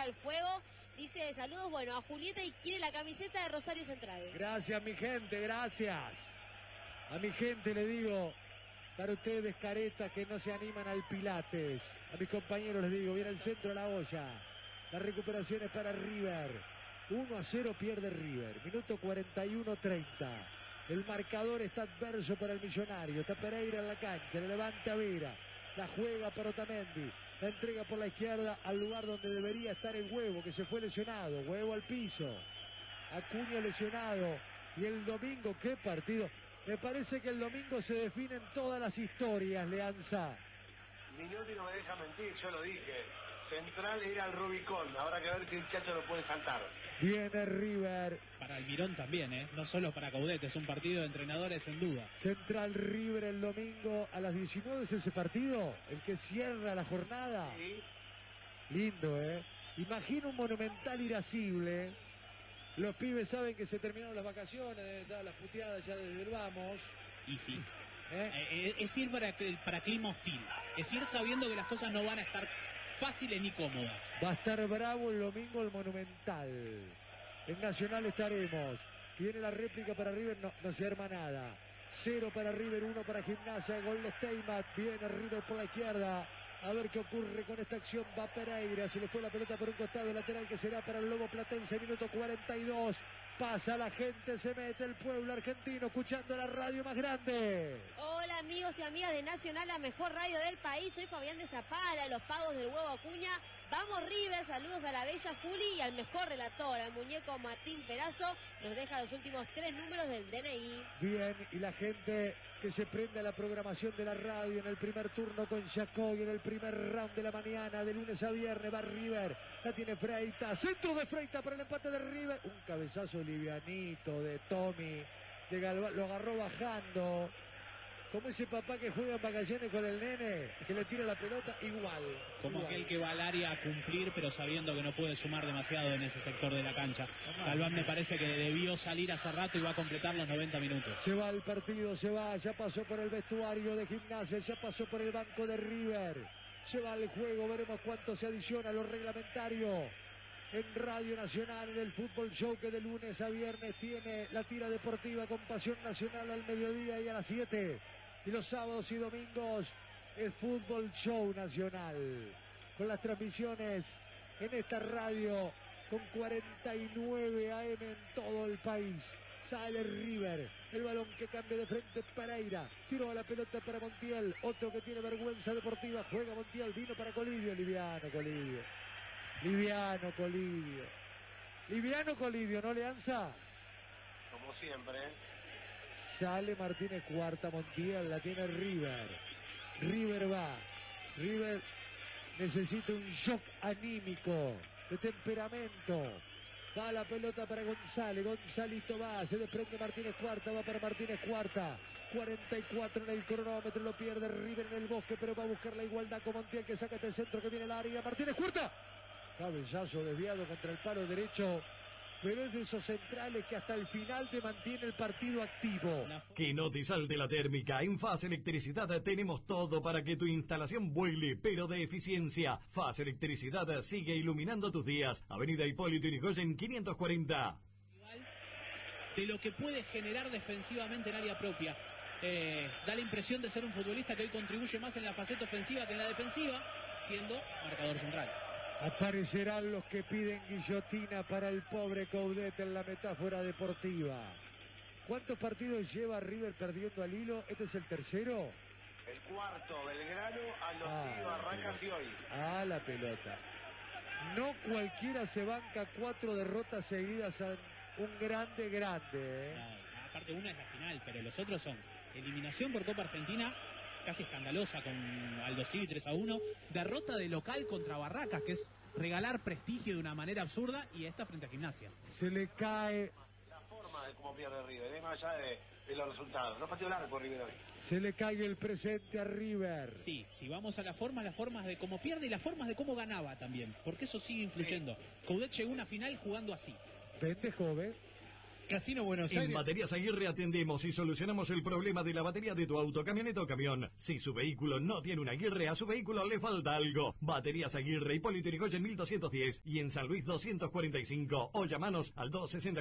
al fuego. Dice saludos, bueno, a Julieta y quiere la camiseta de Rosario Central. Gracias, mi gente, gracias. A mi gente le digo, para ustedes caretas que no se animan al Pilates. A mis compañeros les digo, viene el centro de la olla. La recuperación es para River. 1-0 pierde River. Minuto 41-30. El marcador está adverso para el Millonario. Está Pereira en la cancha. Le levanta Vera. La juega para Otamendi. La entrega por la izquierda al lugar donde debería estar el Huevo, que se fue lesionado. Huevo al piso. Acuña lesionado. Y el domingo, ¿qué partido? Me parece que el domingo se definen todas las historias, Leanza. Minuti no me deja mentir, yo lo dije. Central era el Rubicón, habrá que ver si el Chacho lo puede saltar. Viene River. Para Almirón también, no solo para Coudet, es un partido de entrenadores en duda. Central River el domingo a las 19 es ese partido, el que cierra la jornada. Sí. Lindo, Imagino un Monumental irascible. Los pibes saben que se terminaron las vacaciones, las puteadas ya desde el vamos. Y sí. Es ir para clima hostil. Es ir sabiendo que las cosas no van a estar fáciles ni cómodas. Va a estar bravo el domingo el Monumental. En Nacional estaremos. Viene la réplica para River, no se arma nada. 0 para River, 1 para Gimnasia. Gol de Steinmatt. Viene River por la izquierda. A ver qué ocurre con esta acción. Va Pereira. Se le fue la pelota por un costado lateral que será para el Lobo Platense. Minuto 42. Pasa la gente, se mete el pueblo argentino escuchando la radio más grande. Hola amigos y amigas de Nacional, la mejor radio del país. Soy Fabián de Zapala, los pagos del Huevo Acuña. Vamos River, saludos a la bella Juli y al mejor relator, al muñeco Martín Perazo. Nos deja los últimos 3 números del DNI. Bien, y la gente que se prende a la programación de la radio en el primer turno con Jacoy, en el primer round de la mañana, de lunes a viernes, va River. La tiene Freita, centro de Freita para el empate de River. Un cabezazo livianito de Tommy, de Galván, lo agarró bajando. Como ese papá que juega en vacaciones con el nene, que le tira la pelota, igual. Como aquel que va al área a cumplir, pero sabiendo que no puede sumar demasiado en ese sector de la cancha. Galván me parece que debió salir hace rato y va a completar los 90 minutos. Se va el partido, se va, ya pasó por el vestuario de Gimnasia, ya pasó por el banco de River. Se va el juego, veremos cuánto se adiciona a lo reglamentario. En Radio Nacional, en el Fútbol Show que de lunes a viernes tiene la tira deportiva con Pasión Nacional al mediodía y a las 7. Y los sábados y domingos el Fútbol Show Nacional. Con las transmisiones en esta radio con 49 AM en todo el país. Sale River, el balón que cambia de frente Pereira, tiró a la pelota para Montiel, otro que tiene vergüenza deportiva, juega Montiel, vino para Colidio, liviano Colidio, ¿no, Leanza? Como siempre. Sale Martínez Cuarta, Montiel, la tiene River. River va. River necesita un shock anímico, de temperamento. Va la pelota para González, Gonzalito va, se desprende Martínez Cuarta, va para Martínez Cuarta. 44 en el cronómetro, lo pierde River en el bosque, pero va a buscar la igualdad con Montiel que saca este centro que viene al área. Martínez Cuarta. Cabezazo desviado contra el palo derecho, pero es de esos centrales que hasta el final te mantiene el partido activo. Que no te salte la térmica. En Faz Electricidad tenemos todo para que tu instalación vuele, pero de eficiencia. Faz Electricidad sigue iluminando tus días. Avenida Hipólito Yrigoyen 540. De lo que puede generar defensivamente en área propia. Da la impresión de ser un futbolista que hoy contribuye más en la faceta ofensiva que en la defensiva, siendo marcador central. Aparecerán los que piden guillotina para el pobre Coudet en la metáfora deportiva. ¿Cuántos partidos lleva River perdiendo al hilo? ¿Este es el tercero? El cuarto, Belgrano, a los tíos Barracas y hoy. La pelota. No cualquiera se banca 4 derrotas seguidas a un grande. Aparte una es la final, pero los otros son eliminación por Copa Argentina, casi escandalosa con Aldo Civi 3-1, derrota de local contra Barracas, que es regalar prestigio de una manera absurda, y esta frente a Gimnasia. Se le cae la forma de cómo pierde River, más allá de los resultados. No partido largo River hoy. Se le cae el presente a River. Sí, si vamos a las formas de cómo pierde y las formas de cómo ganaba también, porque eso sigue influyendo. Coudet llegó a una final jugando así. Vende joven. Casino Buenos En Aires. Baterías Aguirre atendemos y solucionamos el problema de la batería de tu auto, camioneta o camión. Si su vehículo no tiene una Aguirre, a su vehículo le falta algo. Baterías Aguirre, Hipólito Yrigoyen 1210 y en San Luis 245. O llamanos al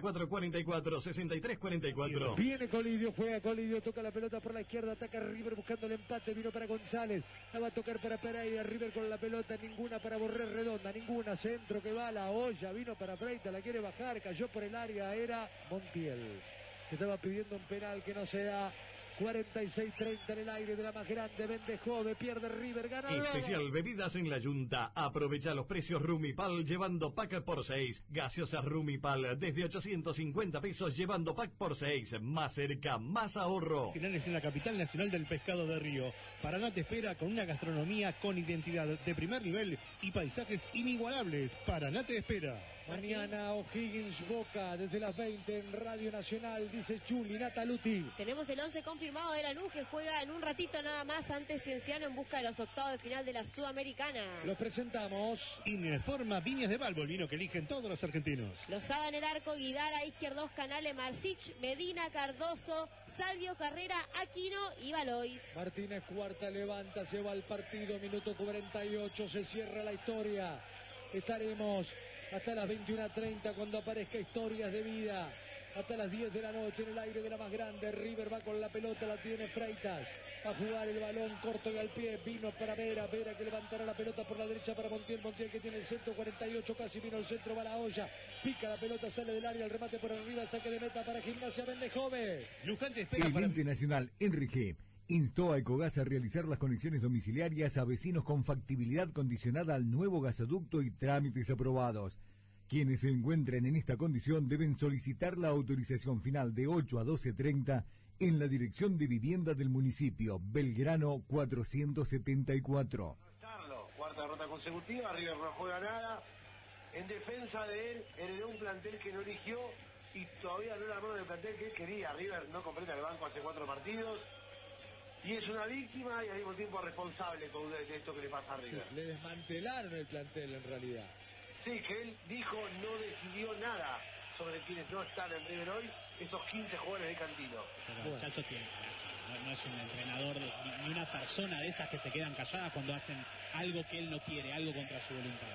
264-44-63-44. Viene Colidio, juega Colidio, toca la pelota por la izquierda, ataca River buscando el empate, vino para González, la va a tocar para Pereira, River con la pelota, ninguna para Borré Redonda, ninguna, centro que va a la olla, vino para Freitas, la quiere bajar, cayó por el área, era Montiel, que estaba pidiendo un penal que no se da. 46-30 en el aire de la más grande, vende Jove, pierde River, gana Especial bebidas en la Yunta. Aprovecha los precios Rumipal llevando pack por 6. Gaseosas Rumipal desde 850 pesos llevando pack por 6. Más cerca, más ahorro. Finales en la capital nacional del pescado de Río. Paraná te espera con una gastronomía con identidad de primer nivel y paisajes inigualables. Paraná te espera. Mañana O'Higgins Boca desde las 20 en Radio Nacional, dice Chuli Nataluti. Tenemos el 11 confirmado de Lanús, que juega en un ratito nada más ante Cienciano en busca de los octavos de final de la Sudamericana. Los presentamos. Informa Viñas de Balbo, el vino que eligen todos los argentinos. Lozada en el arco, Guidara, Izquierdos, Canales, Marcich, Medina, Cardoso, Salvio, Carrera, Aquino y Valois. Martínez Cuarta levanta, se va al partido, minuto 48, se cierra la historia. Estaremos hasta las 21:30 cuando aparezca Historias de Vida. Hasta las 10 de la noche en el aire de la más grande. River va con la pelota, la tiene Freitas. A jugar el balón corto y al pie. Vino para Vera. Vera que levantará la pelota por la derecha para Montiel. Montiel que tiene el centro, 48 casi. Vino el centro, va la olla. Pica la pelota, sale del área. El remate por arriba. El saque de meta para Gimnasia Bendejove. Luján te espera El ente nacional Enrique instó a Ecogas a realizar las conexiones domiciliarias a vecinos con factibilidad condicionada al nuevo gasoducto y trámites aprobados. Quienes se encuentren en esta condición deben solicitar la autorización final de 8 a 12:30 en la Dirección de Vivienda del municipio, Belgrano 474. Cuarta derrota consecutiva, River no juega nada. En defensa de él, heredó un plantel que no eligió y todavía no armó el plantel que él quería. River no completa el banco hace 4 partidos. Y es una víctima y al mismo tiempo responsable de esto que le pasa a River. Sí, le desmantelaron el plantel en realidad. Sí, que él dijo no decidió nada sobre quienes no están en River hoy, esos 15 jóvenes de Cantino. Pero el Chacho tiene, no es un entrenador ni una persona de esas que se quedan calladas cuando hacen algo que él no quiere, algo contra su voluntad.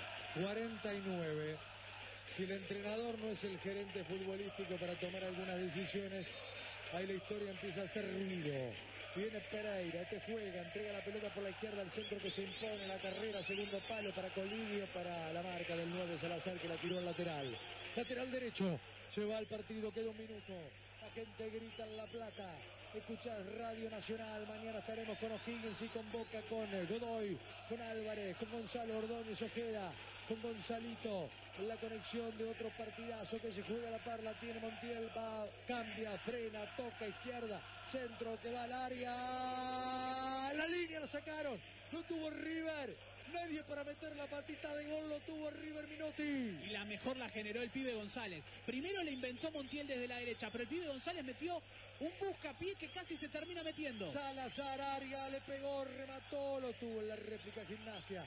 49. Si el entrenador no es el gerente futbolístico para tomar algunas decisiones, ahí la historia empieza a hacer ruido. Viene Pereira, juega, entrega la pelota por la izquierda al centro que se impone, la carrera, segundo palo para Colidio, para la marca del 9 Salazar que la tiró al lateral. Lateral derecho, se va al partido, queda un minuto. La gente grita en La Plata. Escuchás Radio Nacional, mañana estaremos con O'Higgins y con Boca, con Godoy, con Álvarez, con Gonzalo Ordóñez Ojeda, con Gonzalito, en la conexión de otro partidazo que se juega a la par, la tiene Montiel, va, cambia, frena, toca izquierda, centro que va al área, la línea la sacaron, lo tuvo River, nadie para meter la patita de gol, lo tuvo River Minotti. Y la mejor la generó el pibe González. Primero le inventó Montiel desde la derecha, pero el pibe González metió un buscapié que casi se termina metiendo. Salazar, Arga, le pegó, remató, lo tuvo en la réplica Gimnasia.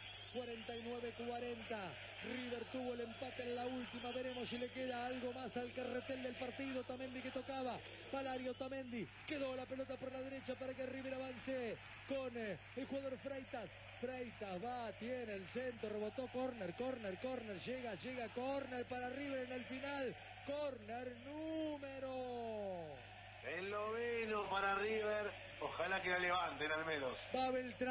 49-40. River tuvo el empate en la última. Veremos si le queda algo más al carretel del partido. Tamendi que tocaba. Palario Tamendi. Quedó la pelota por la derecha para que River avance con el jugador Freitas. Freitas va, tiene el centro, rebotó, corner, llega, corner para River en el final. Corner número. El noveno para River. Ojalá que la levanten al menos. Va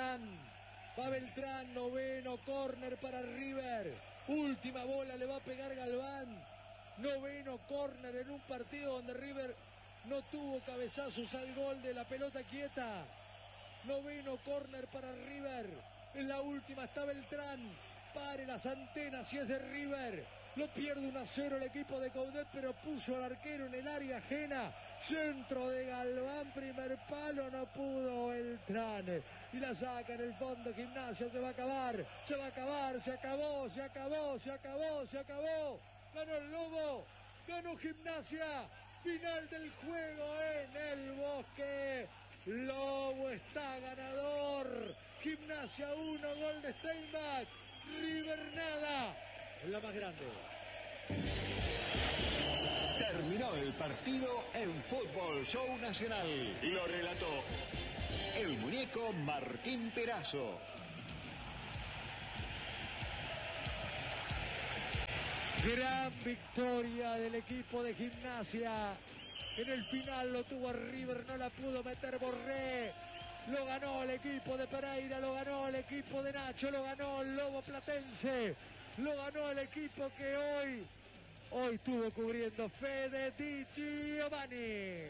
Beltrán, noveno, córner para River. Última bola, le va a pegar Galván. Noveno córner en un partido donde River no tuvo cabezazos al gol de la pelota quieta. Noveno córner para River. En la última está Beltrán. Pare las antenas si es de River. Lo pierde 1-0 el equipo de Coudet, pero puso al arquero en el área ajena. Centro de Galván, primer palo, no pudo Beltrán. Y la saca en el fondo, Gimnasia, se va a acabar. Se acabó. Ganó el Lobo, ganó Gimnasia. Final del juego en el Bosque. Lobo está ganador. Gimnasia 1, gol de Steinbach. River nada. En la más grande. Terminó el partido en Fútbol Show Nacional. Lo relató el muñeco Martín Perazo. Gran victoria del equipo de Gimnasia. En el final lo tuvo a River, no la pudo meter Borré. Lo ganó el equipo de Pereira, lo ganó el equipo de Nacho, lo ganó el Lobo Platense. Lo ganó el equipo que hoy estuvo cubriendo Fede Di Giovanni.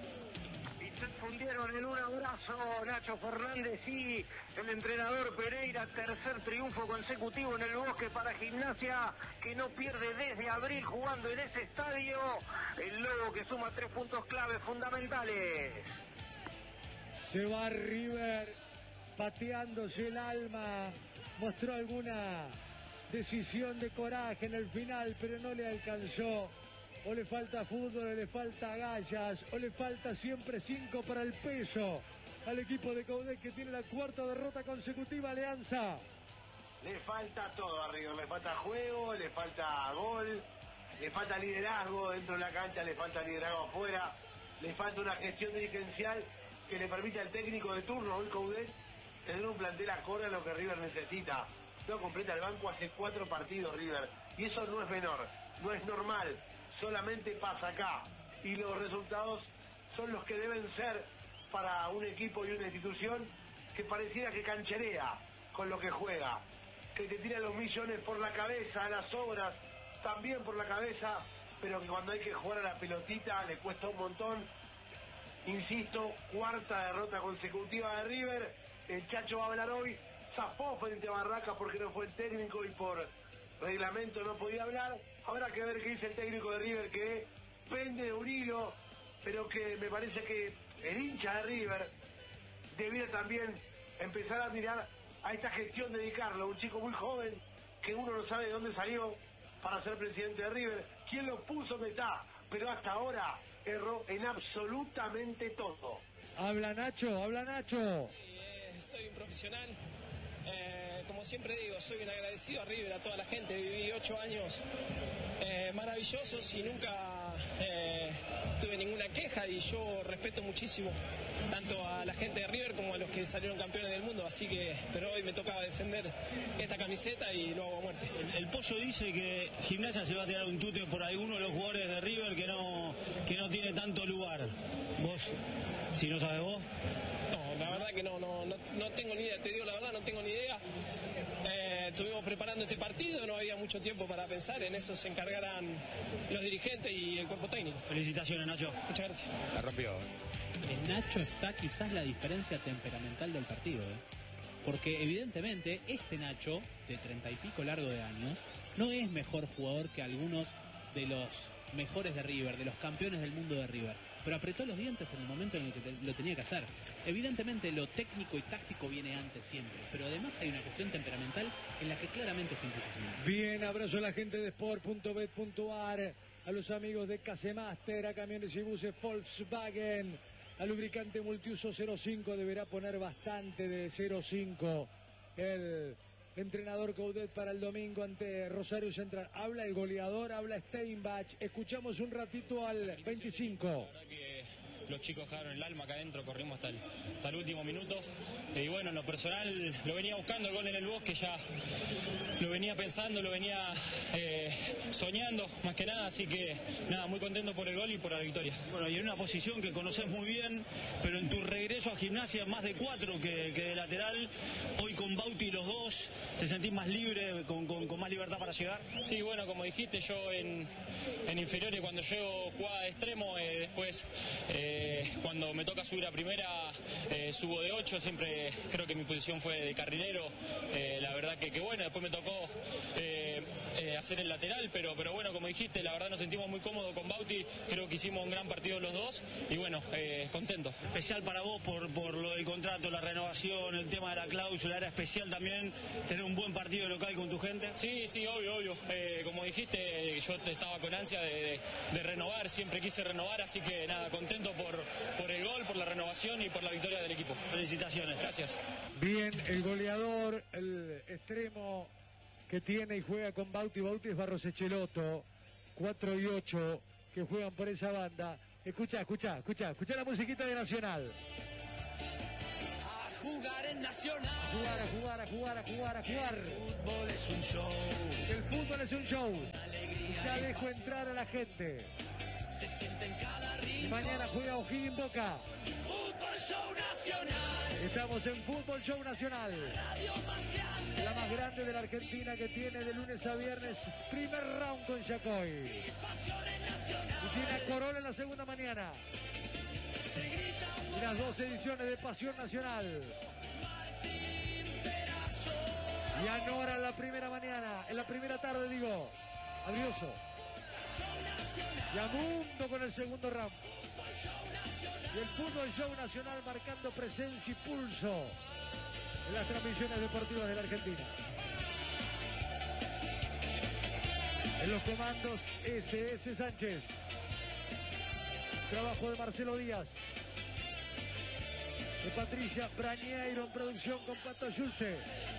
Y se fundieron en un abrazo Nacho Fernández y el entrenador Pereira. Tercer triunfo consecutivo en el Bosque para Gimnasia, que no pierde desde abril jugando en ese estadio. El Lobo que suma 3 puntos clave fundamentales. Se va River pateándose el alma. Mostró alguna decisión de coraje en el final, pero no le alcanzó. O le falta fútbol, o le falta agallas, o le falta siempre 5 para el peso al equipo de Coudet, que tiene la 4ª derrota consecutiva. Alianza. Le falta todo a River, le falta juego, le falta gol, le falta liderazgo dentro de la cancha, le falta liderazgo afuera, le falta una gestión dirigencial que le permita al técnico de turno, hoy Coudet, tener un plantel acorde a lo que River necesita. No completa el banco hace 4 partidos River, y eso no es menor, no es normal. Solamente pasa acá, y los resultados son los que deben ser para un equipo y una institución que pareciera que cancherea con lo que juega, que te tira los millones por la cabeza, las obras también por la cabeza, pero que cuando hay que jugar a la pelotita le cuesta un montón. Insisto, 4ª derrota consecutiva de River. El Chacho va a hablar hoy, zafó frente a Barracas porque no fue el técnico y por reglamento no podía hablar. Habrá que ver qué dice el técnico de River, que pende de un hilo, pero que me parece que el hincha de River debiera también empezar a mirar a esta gestión, dedicarlo a un chico muy joven, que uno no sabe de dónde salió para ser presidente de River, quién lo puso donde está, pero hasta ahora erró en absolutamente todo. Habla Nacho, habla Nacho. Soy un profesional. Como siempre digo, soy un agradecido a River, a toda la gente. Viví 8 años maravillosos y nunca tuve ninguna queja, y yo respeto muchísimo tanto a la gente de River como a los que salieron campeones del mundo, así que, pero hoy me tocaba defender esta camiseta y lo hago a muerte. El Pollo dice que Gimnasia se va a tirar un tute por alguno de los jugadores de River que no tiene tanto lugar. ¿Vos, si no sabes vos? No, la verdad que no tengo ni idea, te digo la verdad, no tengo ni idea. Estuvimos preparando este partido, no había mucho tiempo para pensar, en eso se encargarán los dirigentes y el cuerpo técnico. Felicitaciones, Nacho. Muchas gracias. La rompió. En Nacho está quizás la diferencia temperamental del partido, porque evidentemente este Nacho, de 30 y pico largo de años, no es mejor jugador que algunos de los mejores de River, de los campeones del mundo de River, pero apretó los dientes en el momento en el que lo tenía que hacer. Evidentemente lo técnico y táctico viene antes siempre, pero además hay una cuestión temperamental en la que claramente se impuso. Bien, abrazo a la gente de sport.bet.ar, a los amigos de Casemaster, a Camiones y Buses Volkswagen, al lubricante multiuso 05, deberá poner bastante de 05 el entrenador Coudet para el domingo ante Rosario Central. Habla el goleador, habla Steinbach. Escuchamos un ratito al 25. Los chicos dejaron el alma acá adentro, corrimos hasta el último minuto. Y bueno, en lo personal lo venía buscando el gol en el Bosque, ya lo venía pensando, lo venía soñando más que nada, así que nada, muy contento por el gol y por la victoria. Bueno, y en una posición que conoces muy bien, pero en tu regreso a Gimnasia más de 4 que de lateral, hoy con Bauti los dos, ¿te sentís más libre, con más libertad para llegar? Sí, bueno, como dijiste, yo en inferiores cuando llego jugaba de extremo, después cuando me toca subir a primera subo de 8, siempre creo que mi posición fue de carrilero, la verdad que bueno, después me tocó hacer el lateral, pero bueno, como dijiste, la verdad nos sentimos muy cómodos con Bauti, creo que hicimos un gran partido los dos y bueno, contento. Especial para vos por lo del contrato, la renovación, el tema de la cláusula, era especial también tener un buen partido local con tu gente. Sí, obvio, como dijiste, yo estaba con ansia de renovar, siempre quise renovar, así que nada, contento por el gol, por la renovación y por la victoria del equipo. Felicitaciones. Gracias. Bien, el goleador, el extremo que tiene y juega con Bauti es Barros Echeloto, 4 y 8, que juegan por esa banda. Escucha la musiquita de Nacional. A jugar en Nacional. A jugar. El fútbol es un show. El fútbol es un show. Ya dejo entrar a la gente. Se siente en cada rincón. Mañana juega O'Higgins Boca. Fútbol Show Nacional. Estamos en Fútbol Show Nacional. Radio más grande. La más grande de la Argentina, que tiene de lunes a viernes primer round con Yacoy. Y tiene a Corona en la segunda mañana. Y las 2 ediciones de Pasión Nacional. Y a Nora en la primera mañana, en la primera tarde digo, Abrioso. Y a Mundo con el segundo round. Y el Fútbol Show Nacional marcando presencia y pulso en las transmisiones deportivas de la Argentina. En los comandos SS Sánchez. Trabajo de Marcelo Díaz. De Patricia Brañeiro en producción con Pato Yuste.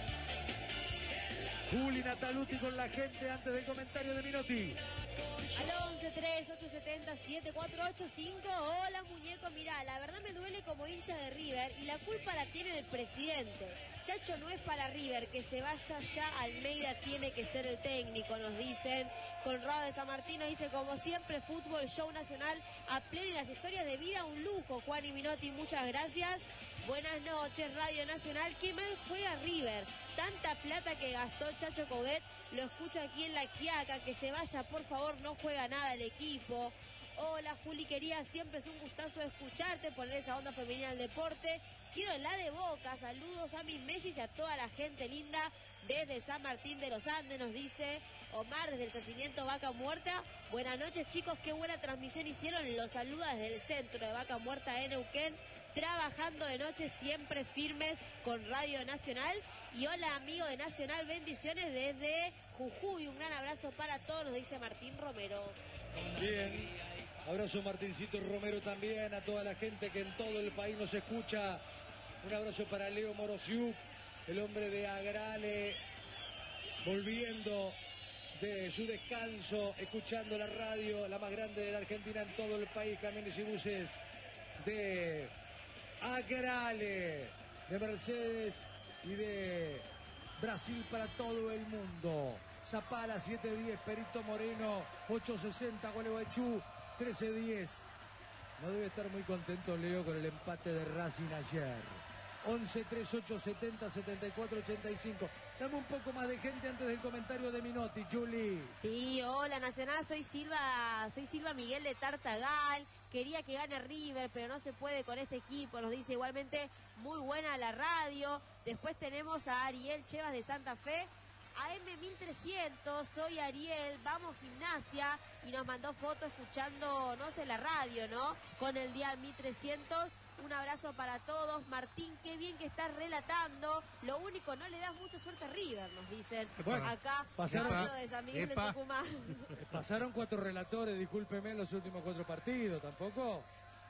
Juli Nataluti con la gente antes del comentario de Minotti. Al 11-3-870-7485. Hola, muñeco. Mirá, la verdad me duele como hincha de River y la culpa la tiene el presidente. Chacho no es para River, que se vaya ya. Almeida tiene que ser el técnico, nos dicen. Conrado de San Martino dice, como siempre, Fútbol Show Nacional a pleno y las historias de vida, un lujo. Juan y Minotti, muchas gracias. Buenas noches, Radio Nacional. Qué mal juega River. Tanta plata que gastó Chacho Coudet. Lo escucho aquí en La Quiaca. Que se vaya, por favor, no juega nada el equipo. Hola, Juli, querida, siempre es un gustazo escucharte, poner esa onda femenina al deporte. Quiero la de Boca. Saludos a mis mellis y a toda la gente linda desde San Martín de los Andes, nos dice Omar desde el yacimiento Vaca Muerta. Buenas noches, chicos, qué buena transmisión hicieron. Los saluda desde el centro de Vaca Muerta en Neuquén, trabajando de noche, siempre firmes con Radio Nacional. Y hola, amigo de Nacional, bendiciones desde Jujuy. Un gran abrazo para todos, nos dice Martín Romero. Bien, abrazo Martincito Romero también, a toda la gente que en todo el país nos escucha. Un abrazo para Leo Morosiuk, el hombre de Agrale, volviendo de su descanso, escuchando la radio, la más grande de la Argentina en todo el país, camiones y buses de Agrale, de Mercedes y de Brasil para todo el mundo. Zapala 710, Perito Moreno 860, Gualeguaychú 1310. No debe estar muy contento Leo con el empate de Racing ayer. 11-3870-7485. Dame un poco más de gente antes del comentario de Minotti, Juli. Sí, hola Nacional, soy Silva Miguel de Tartagal. Quería que gane River, pero no se puede con este equipo, nos dice igualmente. Muy buena la radio. Después tenemos a Ariel Chevas de Santa Fe. AM1300, soy Ariel, vamos Gimnasia, y nos mandó foto escuchando, no sé, la radio, ¿no? Con el dial 1300. Un abrazo para todos. Martín, qué bien que estás relatando. Lo único, no le das mucha suerte a River, nos dicen. Bueno, acá, pasaron de San Miguel de Tucumán. Pasaron 4 relatores, discúlpeme, en los últimos 4 partidos. Tampoco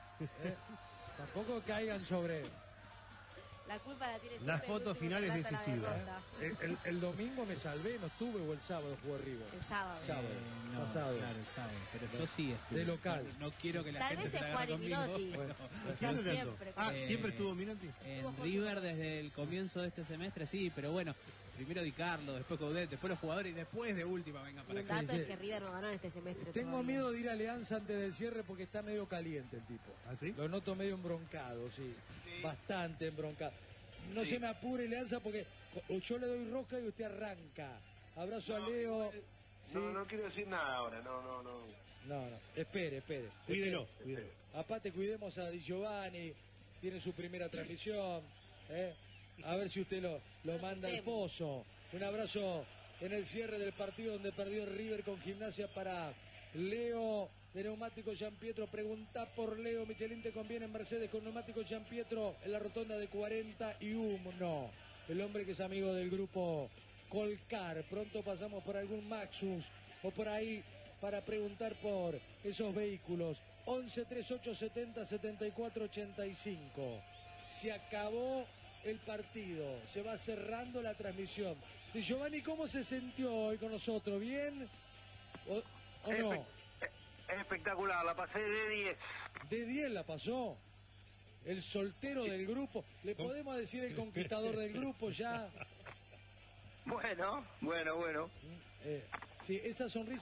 caigan sobre... La culpa la tiene la foto final es decisiva. El domingo me salvé, no estuve, o el sábado jugó River. El sábado. No, pasado. Claro, el sábado. Pero yo sí estuve. De local. No quiero que la Tal gente vez se es la Juan haga y conmigo. Minotti. Bueno, Siempre. ¿Siempre estuvo Minotti? En River desde el comienzo de este semestre, sí, pero bueno, primero Di Carlo, después Coudet, después los jugadores y después de última vengan para Y un acá. dato es que River no ganó en este semestre. Tengo todavía. miedo de ir a Alianza antes del cierre porque está medio caliente el tipo. ¿Ah, sí? Lo noto medio embroncado, sí. Bastante embroncado. No se me apure, Alianza, porque yo le doy roja y usted arranca. Abrazo a Leo. No quiero decir nada ahora, no. No, espere. Cuídelo. Aparte, cuidemos a Di Giovanni, tiene su primera transmisión. A ver si usted lo manda al pozo. Un abrazo en el cierre del partido donde perdió River con Gimnasia para Leo de Neumático Gianpietro. Pregunta por Leo. Michelin, ¿te conviene en Mercedes con Neumático Gianpietro en la rotonda de 41? El hombre que es amigo del grupo Colcar. Pronto pasamos por algún Maxus o por ahí para preguntar por esos vehículos. 11-3870-7485. Se acabó el partido, se va cerrando la transmisión. Di Giovanni, ¿cómo se sintió hoy con nosotros? ¿Bien o no? Espectacular, la pasé de 10. De 10 la pasó. El soltero del grupo. ¿Le podemos decir el conquistador del grupo ya? Bueno. Sí, esa sonrisa